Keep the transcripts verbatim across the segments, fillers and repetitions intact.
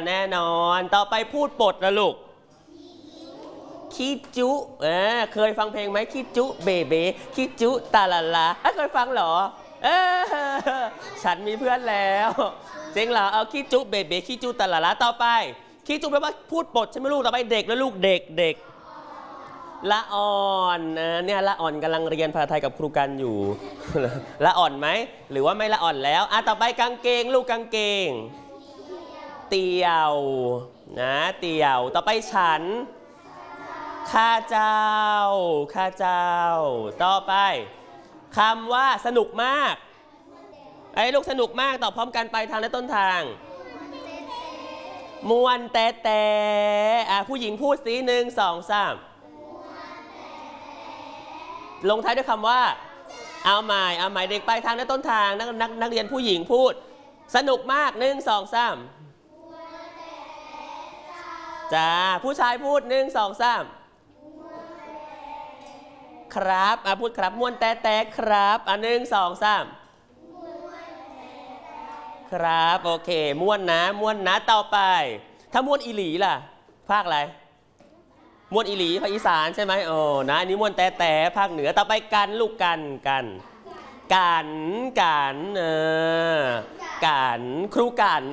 แน่นอนต่อไปพูดปดละลูกขี้จุเออเคยฟังเพลงไหมขี้จุเบเบขี้จุตาลาลาเคยฟังเหรอเออฉันมีเพื่อนแล้วจริงเหรอเอาขี้จุเบเบขี้จุตาลาลาต่อไปขี้จุแปลว่าพูดปดใช่ไหมลูกต่อไปเด็กแล้วลูกเด็กเด็กละอ่อนเนี่ยละอ่อนกำลังเรียนภาษาไทยกับครูกันอยู่ละอ่อนไหมหรือว่าไม่ละอ่อนแล้วอ่ะต่อไปกางเกงลูกกางเกงเตียวนะเตียวต่อไปฉันข้าเจ้าข้าเจ้าต่อไปคำว่าสนุกมากไอ้ลูกสนุกมากตอบพร้อมกันไปทางและต้นทางมวนแต่แต่อ่ะผู้หญิงพูดสีหนึ่งสองสามลงท้ายด้วยคำว่าเอาใหม่เอาใหม่เด็กไปทางและต้นทางนักนักนักเรียนผู้หญิงพูดสนุกมากหนึ่งสองสามจ้าผู้ชายพูดหนึ่งสองสามครับอ่ะพูดครับม้วนแต่แต่ครับอ่ะหนึ่งสองสามครับโอเคม้วนนะม้วนนะต่อไปถ้าม้วนอีหลีล่ะภาคอะไรม้วนอีหลีภาคอีสานใช่ไหมโอ้นะอันนี้ม้วนแต่แต่ภาคเหนือต่อไปกันลูกกันกันกันกันเออกันครูกัน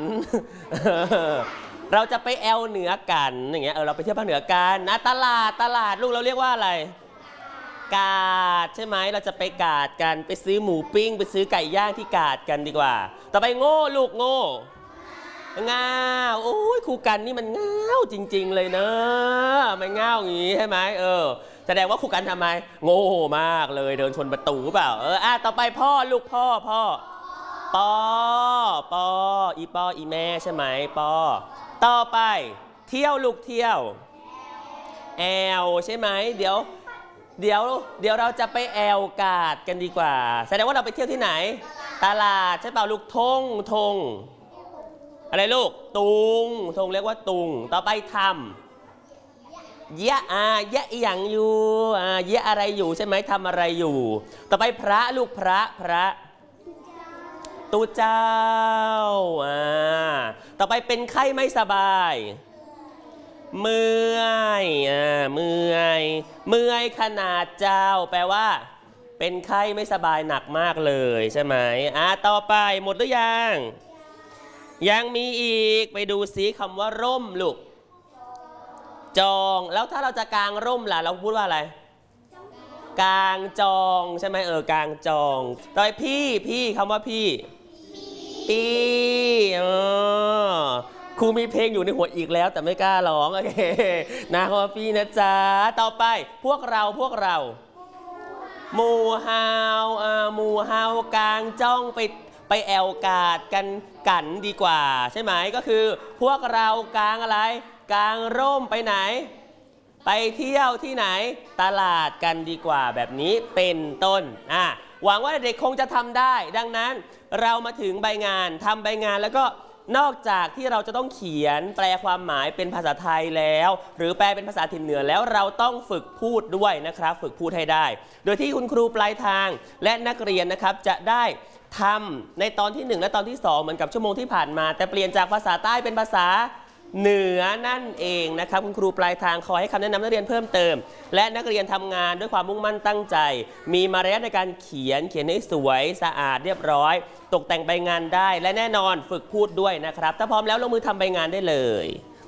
เราจะไปแอลเหนือกันอย่างเงี้ยเออเราไปเที่ยวภาคเหนือกันนะตลาดตลาดลูกเราเรียกว่าอะไรกาดใช่ไหมเราจะไปกาดกันไปซื้อหมูปิ้งไปซื้อไก่ย่างที่กาดกันดีกว่าต่อไปโง่ลูกโง่ง่าวโอ้ยครูกันนี่มันง่าวจริงๆเลยเนอะมันง่าวอย่างนี้ใช่ไหมเออแสดงว่าครูกันทำไมโง่มากเลยเดินชนประตูเปล่าเอออ่ะต่อไปพ่อลูกพ่อพ่อปอปออีปออีแม่ใช่ไหมปอต่อไปเที่ยวลูกเที่ยวแอลใช่ไหมเดี๋ยวเดี๋ยวเดี๋ยวเราจะไปแอลกาดกันดีกว่าแสดงว่าเราไปเที่ยวที่ไหนตลาดใช่เปล่าลูกทงทงอะไรลูกตุงทงเรียกว่าตุงต่อไปทำยะอ่ายะอย่างอยู่อ่ายะอะไรอยู่ใช่ไหมทำอะไรอยู่ต่อไปพระลูกพระพระตูเจ้าอ่าต่อไปเป็นไข้ไม่สบายเมื่อยอ่าเมื่อยเมื่อยขนาดเจ้าแปลว่าเป็นไข้ไม่สบายหนักมากเลยใช่ไหมอ่าต่อไปหมดหรือยังยังมีอีกไปดูซิคำว่าร่มลูกจองแล้วถ้าเราจะกางร่มล่ะเราพูดว่าอะไรกางจองใช่ไหมเออกางจองต่อไปพี่พี่คำว่าพี่พี่เออครูมีเพลงอยู่ในหัวอีกแล้วแต่ไม่กล้าร้องโอเคนะคำว่าพี่นะจ๊ะต่อไปพวกเราพวกเราหมู่เฮาอ่าหมู่เฮากางจ้องไปไปแอลกาดกันกันดีกว่าใช่ไหมก็คือพวกเรากางอะไรกางร่มไปไหนไปเที่ยวที่ไหนตลาดกันดีกว่าแบบนี้เป็นต้นอ่ะหวังว่าเด็กคงจะทำได้ดังนั้นเรามาถึงใบงานทำใบงานแล้วก็นอกจากที่เราจะต้องเขียนแปลความหมายเป็นภาษาไทยแล้วหรือแปลเป็นภาษาถิ่นเหนือแล้วเราต้องฝึกพูดด้วยนะครับฝึกพูดให้ได้โดยที่คุณครูปลายทางและนักเรียนนะครับจะได้ทำในตอนที่หนึ่งและตอนที่สองเหมือนกับชั่วโมงที่ผ่านมาแต่เปลี่ยนจากภาษาใต้เป็นภาษาเหนือนั่นเองนะครับคุณครูปลายทางขอให้คำแนะนำนักเรียนเพิ่มเติมและนักเรียนทำงานด้วยความมุ่งมั่นตั้งใจมีมารยาทในการเขียนเขียนให้สวยสะอาดเรียบร้อยตกแต่งใบงานได้และแน่นอนฝึกพูดด้วยนะครับถ้าพร้อมแล้วลงมือทำใบงานได้เลย